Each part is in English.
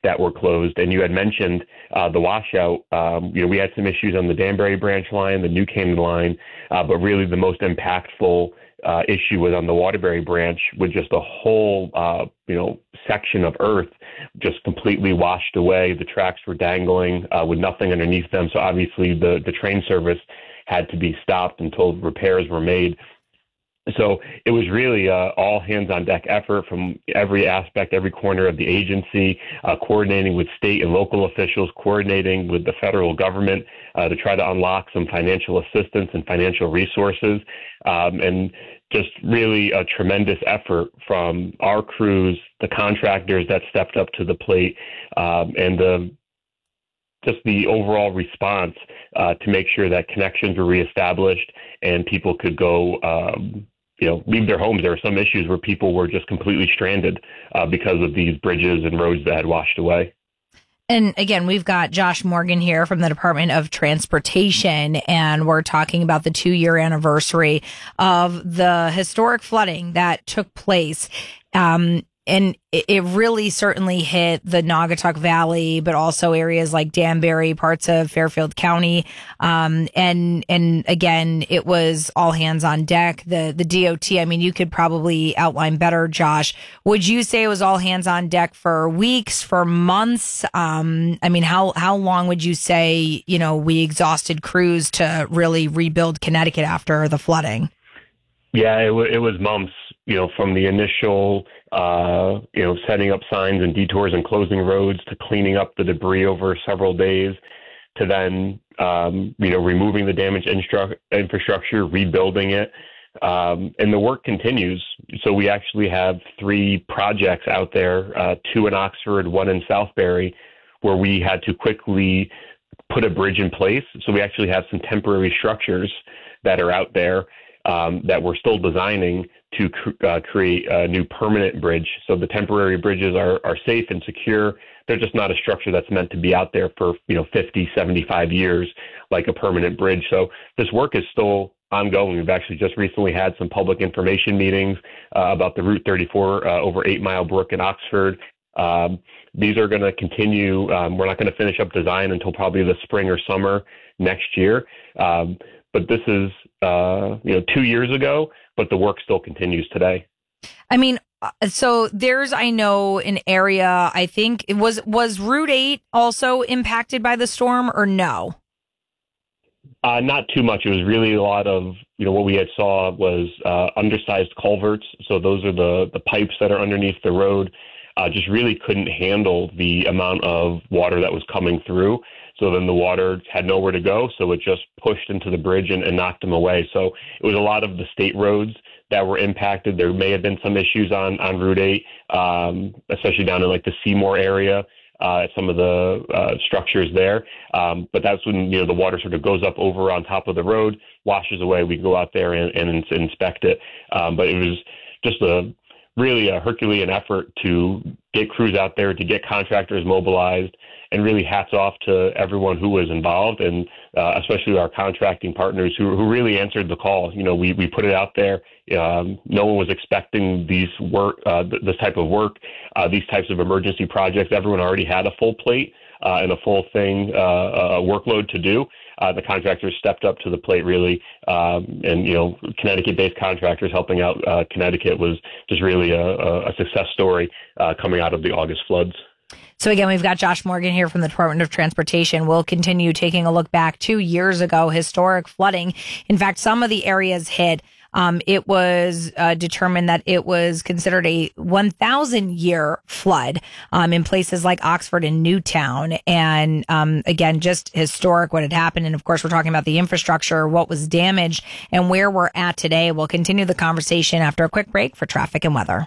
that were closed. And you had mentioned the washout. We had some issues on the Danbury branch line, the New Canaan line, but really the most impactful issue was on the Waterbury branch, with just a whole, section of earth just completely washed away. The tracks were dangling with nothing underneath them. So obviously the train service had to be stopped until repairs were made. So it was really all hands on deck effort from every aspect, every corner of the agency, coordinating with state and local officials, coordinating with the federal government to try to unlock some financial assistance and financial resources. And just really a tremendous effort from our crews, the contractors that stepped up to the plate, and just the overall response to make sure that connections were reestablished and people could go leave their homes. There were some issues where people were just completely stranded because of these bridges and roads that had washed away. And again, we've got Josh Morgan here from the Department of Transportation, and we're talking about the 2-year anniversary of the historic flooding that took place. And it really certainly hit the Naugatuck Valley, but also areas like Danbury, parts of Fairfield County. And again, it was all hands on deck. The DOT, I mean, you could probably outline better, Josh. Would you say it was all hands on deck for weeks, for months? I mean, how long would you say, we exhausted crews to really rebuild Connecticut after the flooding? Yeah, it was months, from the initial, setting up signs and detours and closing roads, to cleaning up the debris over several days, to then, removing the damaged infrastructure, rebuilding it. And the work continues. So we actually have 3 projects out there, 2 in Oxford, 1 in Southbury, where we had to quickly put a bridge in place. So we actually have some temporary structures that are out there that we're still designing to create a new permanent bridge. So the temporary bridges are safe and secure. They're just not a structure that's meant to be out there for 50, 75 years like a permanent bridge. So this work is still ongoing. We've actually just recently had some public information meetings about the Route 34 over 8 Mile Brook in Oxford. These are going to continue. We're not going to finish up design until probably the spring or summer next year. But this is, 2 years ago, but the work still continues today. I mean, so there's, I know, an area, I think it was Route 8 also impacted by the storm, or no? Not too much. It was really a lot of, what we had saw was undersized culverts. So those are the pipes that are underneath the road. Just really couldn't handle the amount of water that was coming through. So then the water had nowhere to go, so it just pushed into the bridge and knocked them away. So it was a lot of the state roads that were impacted. There may have been some issues on Route 8, especially down in like the Seymour area, some of the structures there. But that's when, the water sort of goes up over on top of the road, washes away. We go out there and inspect it. But it was just really a Herculean effort to get crews out there, to get contractors mobilized, and really hats off to everyone who was involved, and especially our contracting partners who really answered the call. We put it out there. No one was expecting this type of work, these types of emergency projects. Everyone already had a full plate and a full thing, workload to do. The contractors stepped up to the plate, really, and Connecticut-based contractors helping out Connecticut was just really a success story coming out of the August floods. So again, we've got Josh Morgan here from the Department of Transportation. We'll continue taking a look back 2 years ago, historic flooding. In fact, some of the areas hit. It was determined that it was considered a 1,000-year flood in places like Oxford and Newtown. And again, just historic what had happened. And of course, we're talking about the infrastructure, what was damaged, and where we're at today. We'll continue the conversation after a quick break for traffic and weather.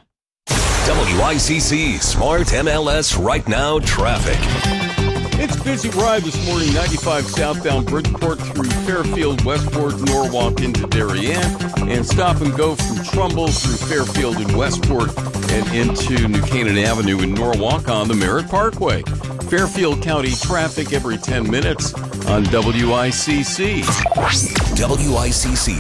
WICC Smart MLS Right Now Traffic. It's a busy ride this morning, 95 southbound Bridgeport through Fairfield, Westport, Norwalk into Darien, and stop and go from Trumbull through Fairfield and Westport and into New Canaan Avenue in Norwalk on the Merritt Parkway. Fairfield County traffic every 10 minutes on WICC. WICC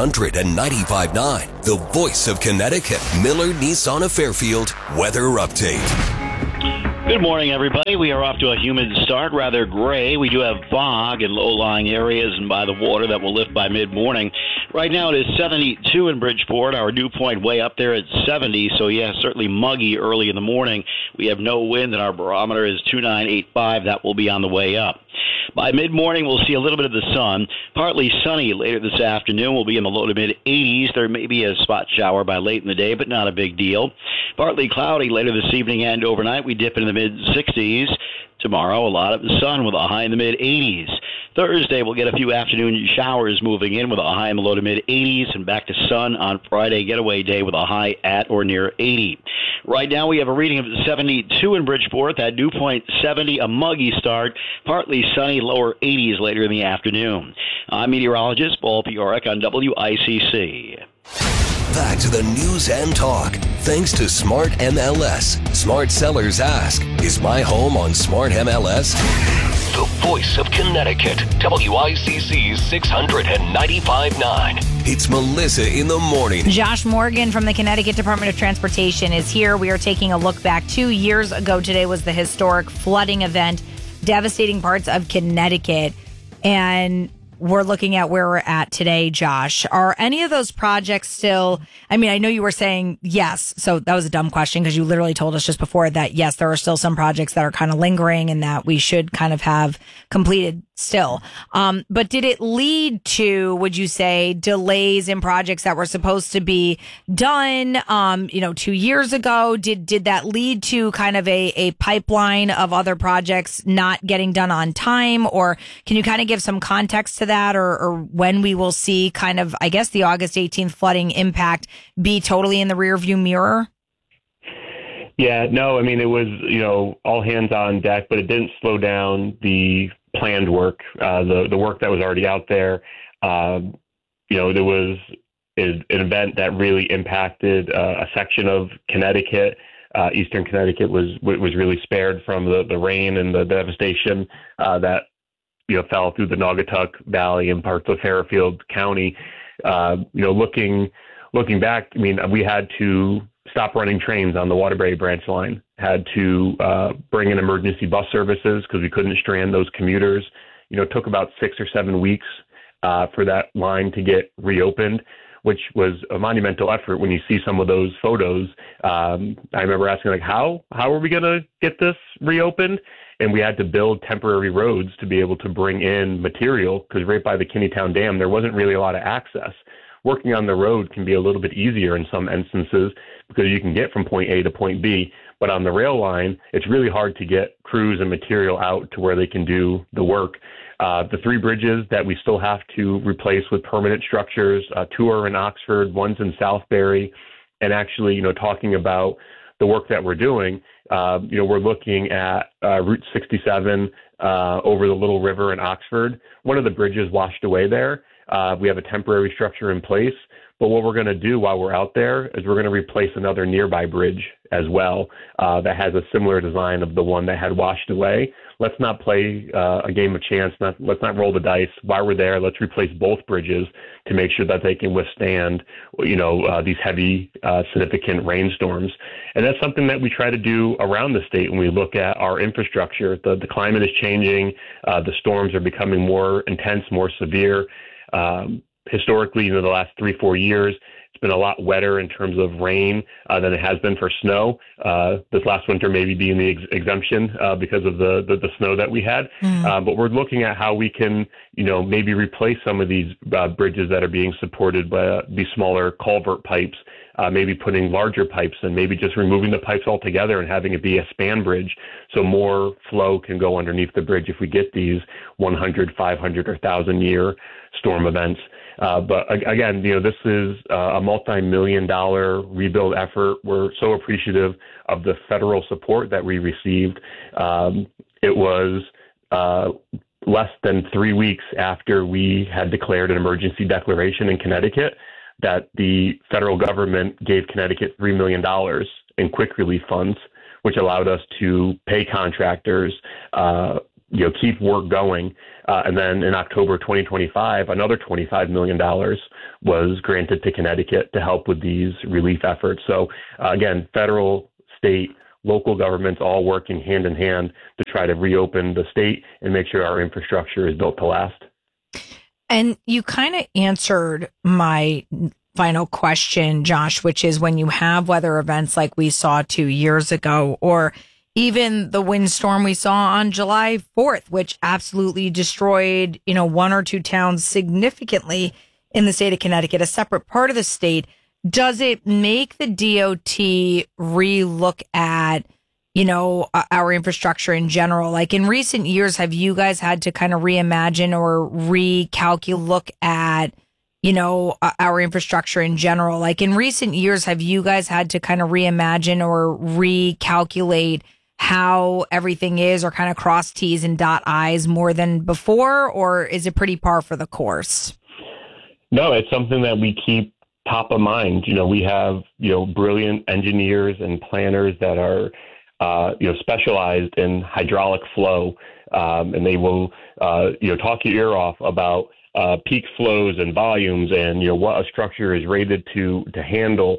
695.9, the voice of Connecticut. Miller Nissan of Fairfield weather update. Good morning, everybody. We are off to a humid start, rather gray. We do have fog in low-lying areas and by the water that will lift by mid-morning. Right now it is 72 in Bridgeport. Our dew point way up there at 70, so yeah, certainly muggy early in the morning. We have no wind and our barometer is 2985. That will be on the way up. By mid-morning, we'll see a little bit of the sun. Partly sunny later this afternoon. We'll be in the low to mid-80s. There may be a spot shower by late in the day, but not a big deal. Partly cloudy later this evening and overnight. We dip into the mid-60s. Tomorrow, a lot of sun with a high in the mid-80s. Thursday, we'll get a few afternoon showers moving in with a high in the low to mid-80s, and back to sun on Friday, getaway day with a high at or near 80. Right now, we have a reading of 72 in Bridgeport. That dew point 70, a muggy start, partly sunny, lower 80s later in the afternoon. I'm meteorologist Paul Piorek on WICC. Back to the news and talk. Thanks to Smart MLS. Smart sellers ask, is my home on Smart MLS? The voice of Connecticut. WICC 695.9. It's Melissa in the morning. Josh Morgan from the Connecticut Department of Transportation is here. We are taking a look back. 2 years ago today was the historic flooding event, devastating parts of Connecticut. And we're looking at where we're at today, Josh. Are any of those projects still, I mean, I know you were saying yes, so that was a dumb question because you literally told us just before that, yes, there are still some projects that are kind of lingering and that we should kind of have completed still. But did it lead to, would you say, delays in projects that were supposed to be done, 2 years ago? Did that lead to kind of a pipeline of other projects not getting done on time? Or can you kind of give some context to that, or when we will see kind of, I guess, the August 18th flooding impact be totally in the rearview mirror? Yeah, no, I mean, it was, all hands on deck, but it didn't slow down the planned work, the work that was already out there. There was an event that really impacted a section of Connecticut. Eastern Connecticut was really spared from the rain and the devastation that fell through the Naugatuck Valley and parts of Fairfield County. Looking back, I mean, we had to stop running trains on the Waterbury branch line, had to bring in emergency bus services because we couldn't strand those commuters. It took about 6 or 7 weeks for that line to get reopened, which was a monumental effort. When you see some of those photos, I remember asking, how are we going to get this reopened? And we had to build temporary roads to be able to bring in material because right by the Kinneytown Dam, there wasn't really a lot of access. Working on the road can be a little bit easier in some instances because you can get from point A to point B. But on the rail line, it's really hard to get crews and material out to where they can do the work. The 3 bridges that we still have to replace with permanent structures, 2 are in Oxford, 1's in Southbury. And actually, talking about the work that we're doing, we're looking at Route 67 over the Little River in Oxford. One of the bridges washed away there. We have a temporary structure in place, but what we're going to do while we're out there is we're going to replace another nearby bridge as well that has a similar design of the one that had washed away. Let's not play a game of chance. Let's not roll the dice. While we're there, let's replace both bridges to make sure that they can withstand, these heavy, significant rainstorms. And that's something that we try to do around the state when we look at our infrastructure. The climate is changing. The storms are becoming more intense, more severe. Historically, the last 3-4 years, it's been a lot wetter in terms of rain than it has been for snow. This last winter maybe being the exemption because of the snow that we had. But we're looking at how we can, maybe replace some of these bridges that are being supported by these smaller culvert pipes, maybe putting larger pipes and maybe just removing the pipes altogether and having it be a span bridge so more flow can go underneath the bridge if we get these 100, 500, or 1,000 year storm events. But again, this is a multi-million-dollar rebuild effort. We're so appreciative of the federal support that we received. It was less than 3 weeks after we had declared an emergency declaration in Connecticut that the federal government gave Connecticut $3 million in quick relief funds, which allowed us to pay contractors, keep work going. And then in October 2025, another $25 million was granted to Connecticut to help with these relief efforts. So again, federal, state, local governments all working hand in hand to try to reopen the state and make sure our infrastructure is built to last. And you kind of answered my final question, Josh, which is when you have weather events like we saw 2 years ago, or even the windstorm we saw on July 4th, which absolutely destroyed, one or two towns significantly in the state of Connecticut, a separate part of the state. Does it make the DOT relook at, our infrastructure in general? Like in recent years, have you guys had to kind of reimagine or recalculate, look at, our infrastructure in general? Like in recent years, have you guys had to kind of reimagine or recalculate how everything is, or kind of cross T's and dot I's more than before, or is it pretty par for the course? No, it's something that we keep top of mind. We have, brilliant engineers and planners that are, specialized in hydraulic flow, and they will, talk your ear off about peak flows and volumes and, what a structure is rated to handle.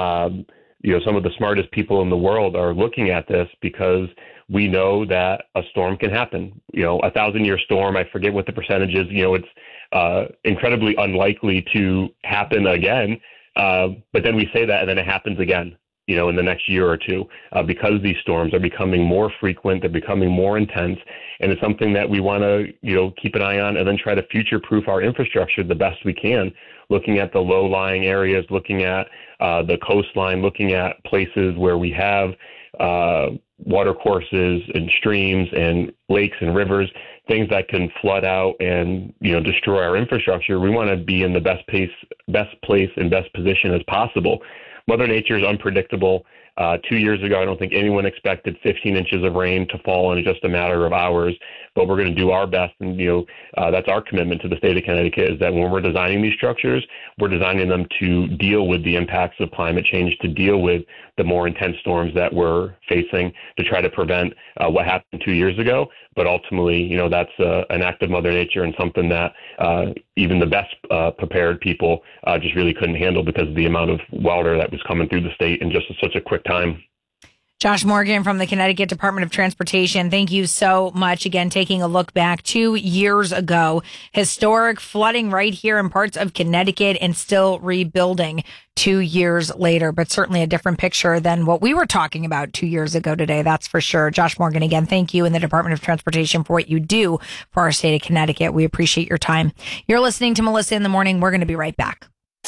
Some of the smartest people in the world are looking at this because we know that a storm can happen. A 1,000-year storm, I forget what the percentage is, it's incredibly unlikely to happen again. But then we say that and then it happens again, in the next year or two, because these storms are becoming more frequent, they're becoming more intense, and it's something that we want to, keep an eye on and then try to future-proof our infrastructure the best we can, looking at the low-lying areas, looking at the coastline, looking at places where we have water courses and streams and lakes and rivers, things that can flood out and, destroy our infrastructure. We want to be in the best place and best position as possible. Mother Nature is unpredictable. 2 years ago, I don't think anyone expected 15 inches of rain to fall in just a matter of hours, but we're going to do our best. And, that's our commitment to the state of Connecticut, is that when we're designing these structures, we're designing them to deal with the impacts of climate change, to deal with the more intense storms that we're facing, to try to prevent what happened 2 years ago. But ultimately, that's an act of Mother Nature and something that even the best prepared people just really couldn't handle because of the amount of water that was coming through the state in just such a quick time. Josh Morgan from the Connecticut Department of Transportation, thank you so much. Again, taking a look back 2 years ago, historic flooding right here in parts of Connecticut and still rebuilding 2 years later, but certainly a different picture than what we were talking about 2 years ago today. That's for sure. Josh Morgan, again, thank you in the Department of Transportation for what you do for our state of Connecticut. We appreciate your time. You're listening to Melissa in the Morning. We're going to be right back.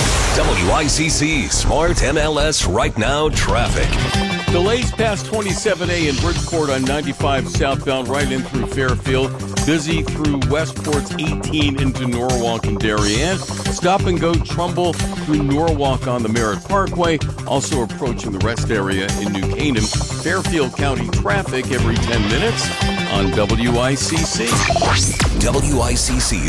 WICC Smart MLS Right Now Traffic. Delays past 27A in Bridgeport on 95 southbound right in through Fairfield. Busy through Westport's 18 into Norwalk and Darien. Stop and go Trumbull through Norwalk on the Merritt Parkway. Also approaching the rest area in New Canaan. Fairfield County traffic every 10 minutes on WICC. WICC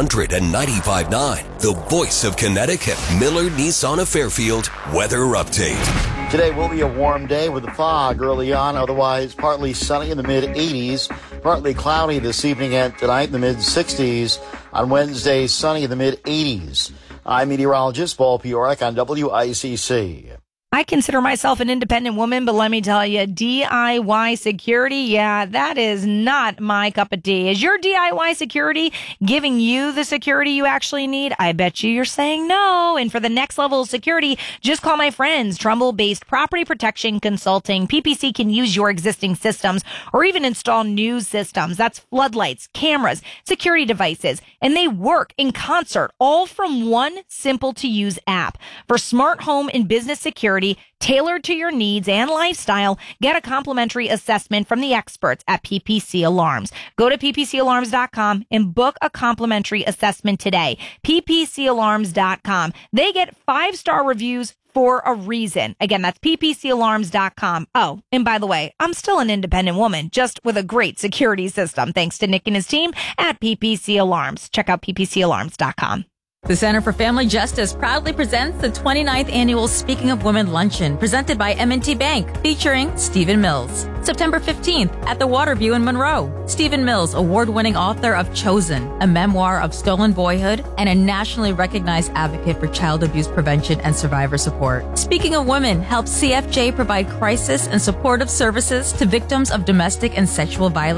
695.9, the voice of Connecticut. Miller Nissan of Fairfield weather update. Today will be a warm day with the fog early on, otherwise partly sunny in the mid-80s, partly cloudy this evening and tonight in the mid-60s. On Wednesday, sunny in the mid-80s. I'm meteorologist Paul Piorek on WICC. I consider myself an independent woman, but let me tell you, DIY security, yeah, that is not my cup of tea. Is your DIY security giving you the security you actually need? I bet you're saying no. And for the next level of security, just call my friends. Trumbull-based Property Protection Consulting. PPC can use your existing systems or even install new systems. That's floodlights, cameras, security devices, and they work in concert, all from one simple-to-use app. For smart home and business security, tailored to your needs and lifestyle, get a complimentary assessment from the experts at PPC Alarms. Go to ppcalarms.com and book a complimentary assessment today. ppcalarms.com. They get 5-star reviews for a reason. Again, that's ppcalarms.com. Oh, and by the way, I'm still an independent woman, just with a great security system, thanks to Nick and his team at PPC Alarms. Check out ppcalarms.com. The Center for Family Justice proudly presents the 29th Annual Speaking of Women Luncheon, presented by M&T Bank, featuring Stephen Mills. September 15th at the Waterview in Monroe. Stephen Mills, award-winning author of Chosen, a memoir of stolen boyhood, and a nationally recognized advocate for child abuse prevention and survivor support. Speaking of Women helps CFJ provide crisis and supportive services to victims of domestic and sexual violence